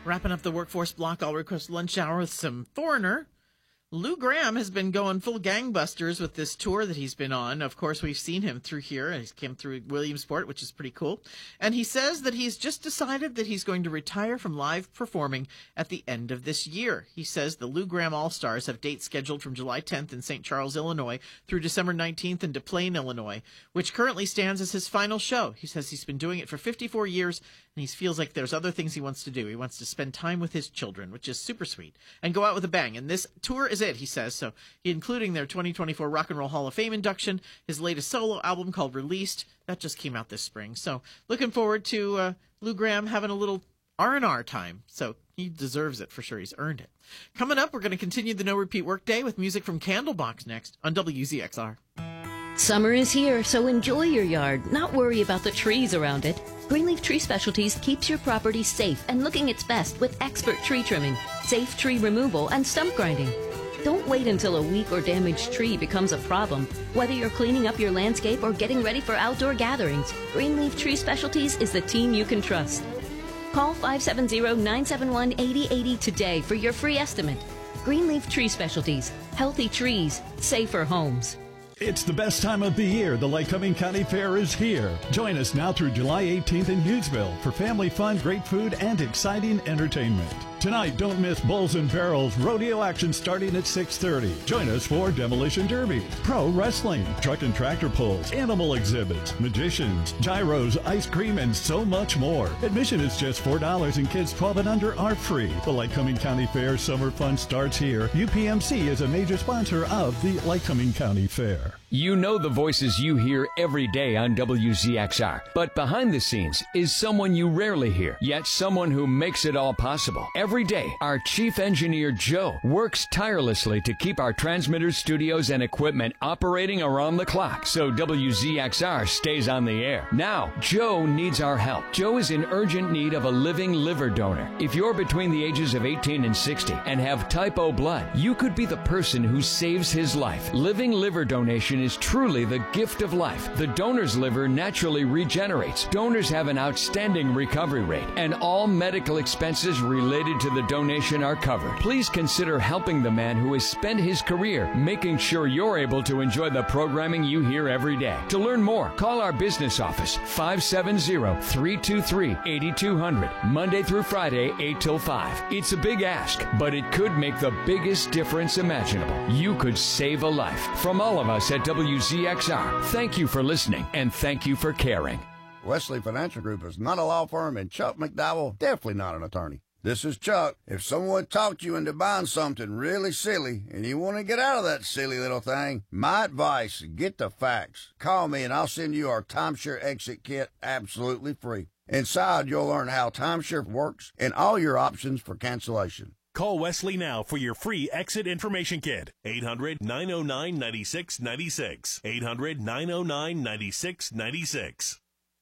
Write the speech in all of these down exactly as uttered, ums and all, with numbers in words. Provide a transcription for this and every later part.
Wrapping up the workforce block, I'll request lunch hour with some Foreigner. Lou Gramm has been going full gangbusters with this tour that he's been on. Of course, we've seen him through here. He's came through Williamsport, which is pretty cool. And he says that he's just decided that he's going to retire from live performing at the end of this year. He says the Lou Gramm All-Stars have dates scheduled from July tenth in Saint Charles, Illinois, through December nineteenth in Des Plaines, Illinois, which currently stands as his final show. He says he's been doing it for fifty-four years, and he feels like there's other things he wants to do. He wants to spend time with his children, which is super sweet, and go out with a bang. And this tour is it, he says. So, including their twenty twenty-four Rock and Roll Hall of Fame induction, his latest solo album called Released, that just came out this spring. So, looking forward to uh, Lou Gramm having a little R and R time. So, he deserves it for sure. He's earned it. Coming up, we're going to continue the No Repeat Workday with music from Candlebox next on W Z X R. Summer is here, so enjoy your yard, not worry about the trees around it. Greenleaf Tree Specialties keeps your property safe and looking its best with expert tree trimming, safe tree removal, and stump grinding. Don't wait until a weak or damaged tree becomes a problem. Whether you're cleaning up your landscape or getting ready for outdoor gatherings, Greenleaf Tree Specialties is the team you can trust. Call five seven zero, nine seven one, eight zero eight zero today for your free estimate. Greenleaf Tree Specialties. Healthy trees, safer homes. It's the best time of the year. The Lycoming County Fair is here. Join us now through July eighteenth in Hughesville for family fun, great food, and exciting entertainment. Tonight, don't miss Bulls and Barrels rodeo action starting at six thirty. Join us for demolition derby, pro wrestling, truck and tractor pulls, animal exhibits, magicians, gyros, ice cream, and so much more. Admission is just four dollars and kids twelve and under are free. The Lycoming County Fair summer fun starts here. U P M C is a major sponsor of the Lycoming County Fair. You know the voices you hear every day on W Z X R, but behind the scenes is someone you rarely hear, yet someone who makes it all possible. Every day, our chief engineer, Joe, works tirelessly to keep our transmitters, studios, and equipment operating around the clock so W Z X R stays on the air. Now, Joe needs our help. Joe is in urgent need of a living liver donor. If you're between the ages of eighteen and sixty and have type O blood, you could be the person who saves his life. Living liver donation is truly the gift of life. The donor's liver naturally regenerates. Donors have an outstanding recovery rate, and all medical expenses related to the donation are covered. Please consider helping the man who has spent his career making sure you're able to enjoy the programming you hear every day. To learn more, call our business office, five seven zero, three two three, eight two zero zero, Monday through Friday, eight till five. It's a big ask, but it could make the biggest difference imaginable. You could save a life. From all of us at W Z X R, thank you for listening, and thank you for caring. Wesley Financial Group is not a law firm, and Chuck McDowell definitely not an attorney. This is Chuck. If someone talked you into buying something really silly and you want to get out of that silly little thing, my advice, get the facts. Call me and I'll send you our timeshare exit kit absolutely free. Inside, you'll learn how timeshare works and all your options for cancellation. Call Wesley now for your free exit information kit. eight hundred, nine oh nine, nine six nine six. eight hundred, nine oh nine, nine six nine six.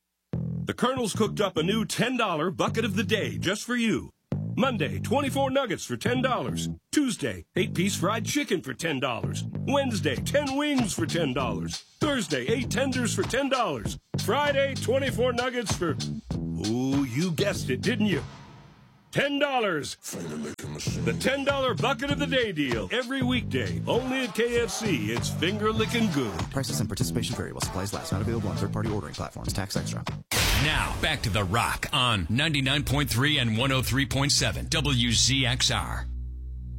The Colonel's cooked up a new ten dollar bucket of the day just for you. Monday, twenty-four nuggets for ten dollars. Tuesday, eight-piece fried chicken for ten dollars. Wednesday, ten wings for ten dollars. Thursday, eight tenders for ten dollars. Friday, twenty-four nuggets for... Ooh, you guessed it, didn't you? ten dollars. The ten dollar bucket of the day deal. Every weekday. Only at K F C. It's finger licking good. Prices and participation vary while supplies last. Not available on third-party ordering platforms. Tax extra. Now, back to The Rock on ninety-nine point three and one oh three point seven W Z X R.